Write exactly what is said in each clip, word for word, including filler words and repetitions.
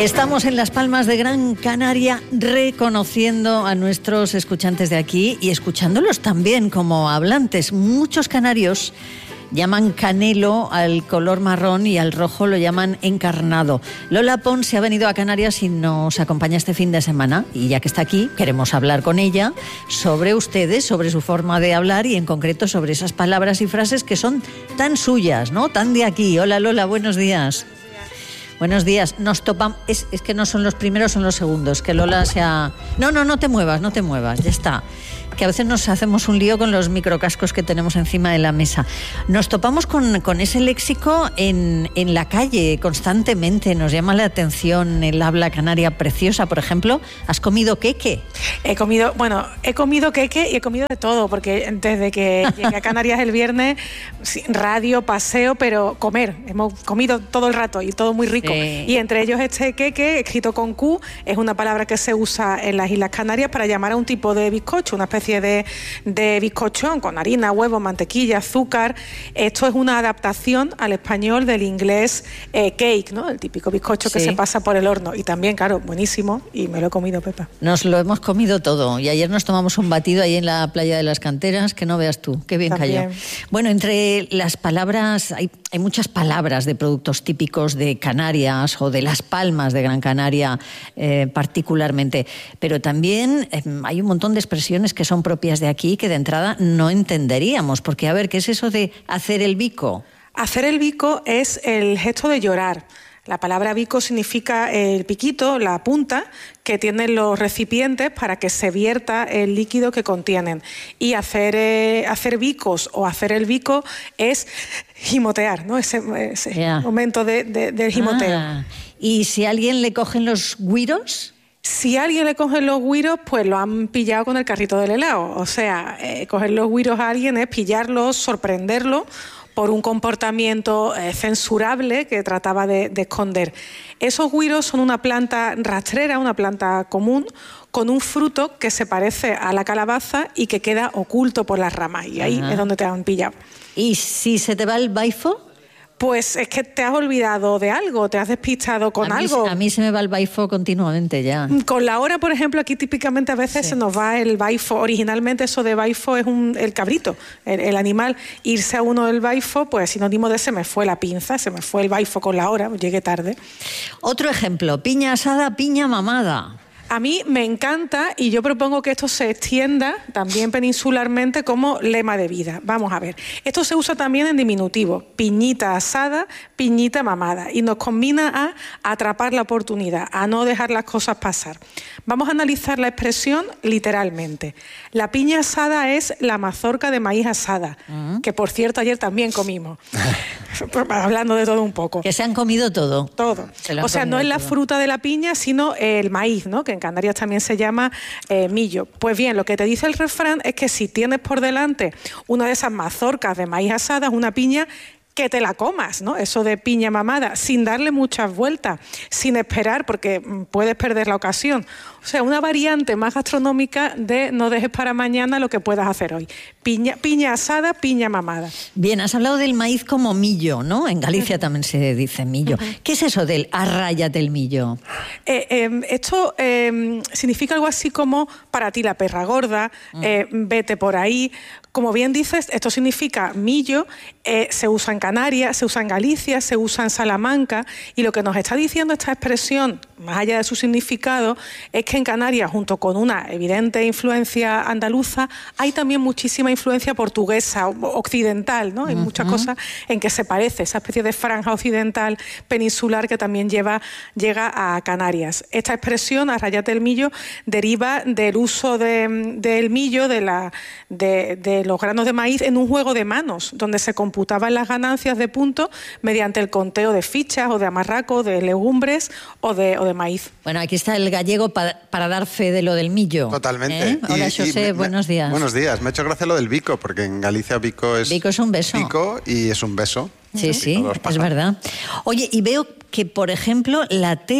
Estamos en Las Palmas de Gran Canaria reconociendo a nuestros escuchantes de aquí y escuchándolos también como hablantes. Muchos canarios llaman canelo al color marrón y al rojo lo llaman encarnado. Lola Pons se ha venido a Canarias y nos acompaña este fin de semana. Y ya que está aquí, queremos hablar con ella sobre ustedes, sobre su forma de hablar y en concreto sobre esas palabras y frases que son tan suyas, ¿no? Tan de aquí. Hola Lola, buenos días. Buenos días. Nos topamos. Es, es que no son los primeros, son los segundos. Que Lola sea. No, no, no te muevas, no te muevas. Ya está. Que a veces nos hacemos un lío con los microcascos que tenemos encima de la mesa. Nos topamos con, con ese léxico en, en la calle constantemente. Nos llama la atención el habla canaria preciosa. Por ejemplo, ¿has comido queque? He comido, bueno, he comido queque y he comido de todo, porque desde que llegué a Canarias el viernes, radio, paseo, pero comer. Hemos comido todo el rato y todo muy rico. Sí. Y entre ellos este queque, escrito con Q, es una palabra que se usa en las Islas Canarias para llamar a un tipo de bizcocho, una especie de, de bizcochón con harina, huevo, mantequilla, azúcar. Esto es una adaptación al español del inglés eh, cake, ¿no? El típico bizcocho sí. que se pasa por el horno. Y también, claro, buenísimo, y me lo he comido, Pepa. Nos lo hemos comido todo. Y ayer nos tomamos un batido ahí en la playa de las Canteras, que no veas tú, qué bien también cayó. Bueno, entre las palabras, hay, hay muchas palabras de productos típicos de Canarias o de Las Palmas de Gran Canaria eh, particularmente, pero también eh, hay un montón de expresiones que son propias de aquí que de entrada no entenderíamos, porque a ver, ¿qué es eso de hacer el bico? Hacer el bico es el gesto de llorar. La palabra bico significa el piquito, la punta que tienen los recipientes para que se vierta el líquido que contienen. Y hacer, eh, hacer bicos o hacer el bico es gimotear, ¿no? Ese, ese yeah. momento de, de, del gimoteo. Ah. ¿Y si a alguien le cogen los güiros? Si a alguien le cogen los güiros, pues lo han pillado con el carrito del helado. O sea, eh, coger los güiros a alguien es pillarlo, sorprenderlo por un comportamiento eh, censurable que trataba de, de esconder. Esos güiros son una planta rastrera, una planta común, con un fruto que se parece a la calabaza y que queda oculto por las ramas. Y ahí Ajá. es donde te han pillado. ¿Y si se te va el baifo? Pues es que te has olvidado de algo, te has despistado con a mí, algo. A mí se me va el baifo continuamente ya. Con la hora, por ejemplo, aquí típicamente a veces sí. se nos va el baifo. Originalmente eso de baifo es un, el cabrito, el, el animal. Irse a uno del baifo, pues sinónimo de se me fue la pinza, se me fue el baifo con la hora, llegué tarde. Otro ejemplo, piña asada, piña mamada. A mí me encanta y yo propongo que esto se extienda también peninsularmente como lema de vida. Vamos a ver, esto se usa también en diminutivo, piñita asada, piñita mamada, y nos combina a atrapar la oportunidad, a no dejar las cosas pasar. Vamos a analizar la expresión literalmente. La piña asada es la mazorca de maíz asada, uh-huh. que por cierto ayer también comimos, hablando de todo un poco. Que se han comido todo. Todo. O sea, no es la todo. fruta de la piña, sino el maíz, ¿no? Que en Canarias también se llama eh, millo. Pues bien, lo que te dice el refrán es que si tienes por delante una de esas mazorcas de maíz asadas, una piña, que te la comas, ¿no? Eso de piña mamada, sin darle muchas vueltas, sin esperar, porque puedes perder la ocasión. O sea, una variante más gastronómica de no dejes para mañana lo que puedas hacer hoy. Piña, piña asada, piña mamada. Bien, has hablado del maíz como millo, ¿no? En Galicia uh-huh. también se dice millo. Uh-huh. ¿Qué es eso del arráyate el millo? Eh, eh, esto eh, significa algo así como para ti la perra gorda, uh-huh. eh, vete por ahí. Como bien dices, esto significa millo, eh, se usa en Canarias, se usa en Galicia, se usa en Salamanca, y lo que nos está diciendo esta expresión, más allá de su significado, es que en Canarias, junto con una evidente influencia andaluza, hay también muchísima influencia portuguesa, occidental, ¿no? Hay uh-huh. muchas cosas en que se parece, esa especie de franja occidental peninsular que también lleva, llega a Canarias. Esta expresión, arráyate el millo, deriva del uso de, del millo, de la... De, de los granos de maíz en un juego de manos, donde se computaban las ganancias de puntos mediante el conteo de fichas o de amarracos, de legumbres o de, o de maíz. Bueno, aquí está el gallego para, para dar fe de lo del millo. Totalmente. ¿Eh? Hola, y, José, y me, buenos días. Buenos días. Me ha hecho gracia lo del bico, porque en Galicia bico es... Bico es un beso. Bico y es un beso. Sí, sí, es verdad. Oye, y veo que, por ejemplo, la tea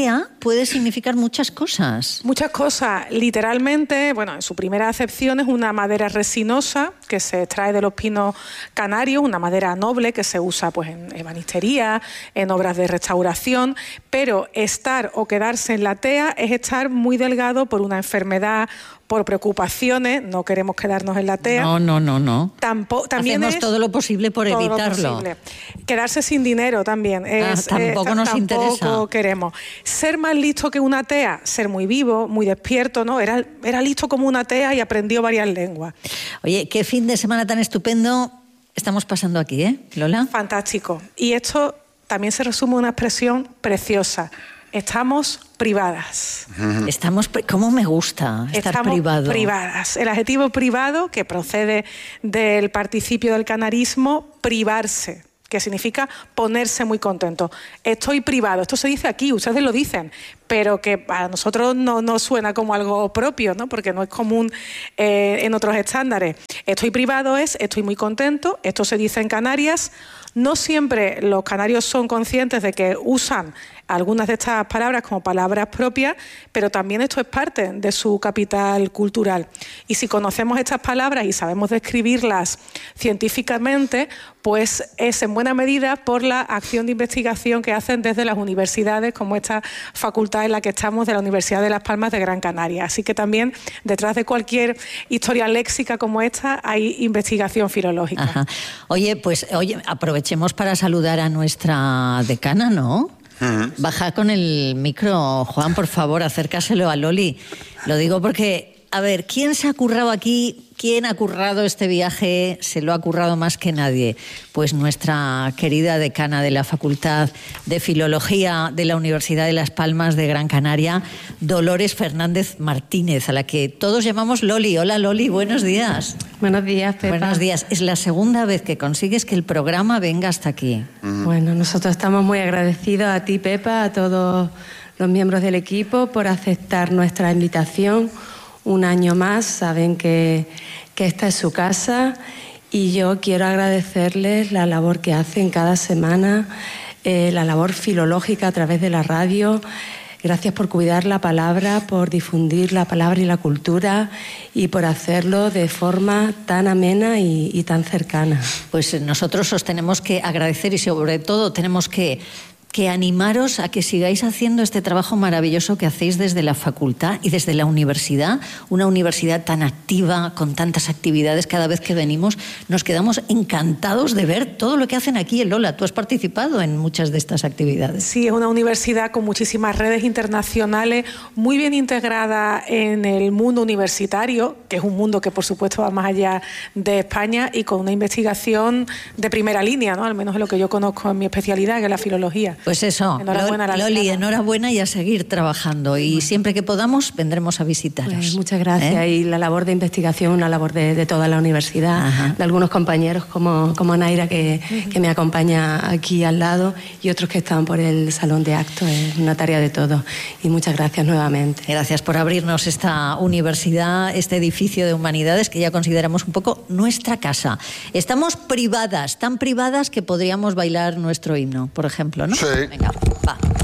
puede significar muchas cosas. Muchas cosas. Literalmente, bueno, en su primera acepción es una madera resinosa que se extrae de los pinos canarios, una madera noble que se usa pues en ebanistería, en obras de restauración, pero estar o quedarse en la tea es estar muy delgado por una enfermedad, por preocupaciones, no queremos quedarnos en la tea. No, no, no, no. Tampo, también Hacemos es todo lo posible por todo evitarlo. Lo posible. Quedarse sin dinero también. Es, ah, tampoco eh, nos tampoco interesa. queremos. Ser más listo que una tea, ser muy vivo, muy despierto, ¿no? Era, era listo como una tea y aprendió varias lenguas. Oye, qué fin de semana tan estupendo estamos pasando aquí, ¿eh, Lola? Fantástico. Y esto también se resume en una expresión preciosa. Estamos privadas. Estamos, ¿cómo me gusta estar Estamos privado? privadas. El adjetivo privado, que procede del participio del canarismo, privarse, que significa ponerse muy contento. Estoy privado. Esto se dice aquí, ustedes lo dicen, pero que a nosotros no nos suena como algo propio, ¿no? Porque no es común eh, en otros estándares. Estoy privado es estoy muy contento. Esto se dice en Canarias. No siempre los canarios son conscientes de que usan algunas de estas palabras como palabras propias, pero también esto es parte de su capital cultural. Y si conocemos estas palabras y sabemos describirlas científicamente, pues es en buena medida por la acción de investigación que hacen desde las universidades, como esta facultad en la que estamos, de la Universidad de Las Palmas de Gran Canaria. Así que también detrás de cualquier historia léxica como esta hay investigación filológica. Ajá. Oye, pues oye, aprovechemos para saludar a nuestra decana, ¿no? Uh-huh. Baja con el micro, Juan, por favor, acércaselo a Loli. Lo digo porque, a ver, ¿quién se ha currado aquí? ¿Quién ha currado este viaje? Se lo ha currado más que nadie. Pues nuestra querida decana de la Facultad de Filología de la Universidad de Las Palmas de Gran Canaria, Dolores Fernández Martínez, a la que todos llamamos Loli. Hola, Loli, buenos días. Buenos días, Pepa. Buenos días. Es la segunda vez que consigues que el programa venga hasta aquí. Uh-huh. Bueno, nosotros estamos muy agradecidos a ti, Pepa, a todos los miembros del equipo por aceptar nuestra invitación. Un año más, saben que, que esta es su casa y yo quiero agradecerles la labor que hacen cada semana, eh, la labor filológica a través de la radio. Gracias por cuidar la palabra, por difundir la palabra y la cultura y por hacerlo de forma tan amena y, y tan cercana. Pues nosotros os tenemos que agradecer y sobre todo tenemos que... que animaros a que sigáis haciendo este trabajo maravilloso que hacéis desde la facultad y desde la universidad, una universidad tan activa, con tantas actividades. Cada vez que venimos nos quedamos encantados de ver todo lo que hacen aquí. Lola, tú has participado en muchas de estas actividades. Sí, es una universidad con muchísimas redes internacionales, muy bien integrada en el mundo universitario, que es un mundo que por supuesto va más allá de España, y con una investigación de primera línea, ¿no? Al menos es lo que yo conozco en mi especialidad, que es la filología. Pues eso, enhorabuena, Loli, enhorabuena y a seguir trabajando. Y siempre que podamos vendremos a visitaros. Pues muchas gracias. ¿Eh? Y la labor de investigación, una labor de, de toda la universidad, Ajá. de algunos compañeros como, como Naira, que, uh-huh. que me acompaña aquí al lado, y otros que están por el salón de actos. Es una tarea de todos. Y muchas gracias nuevamente. Gracias por abrirnos esta universidad, este edificio de humanidades que ya consideramos un poco nuestra casa. Estamos privadas, tan privadas que podríamos bailar nuestro himno, por ejemplo, ¿no? Sí. Venga, va.